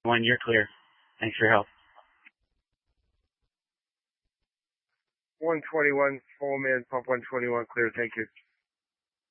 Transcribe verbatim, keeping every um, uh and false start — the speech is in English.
one, you're clear. Thanks for your help. one twenty-one, full man, pump one twenty-one, clear, thank you.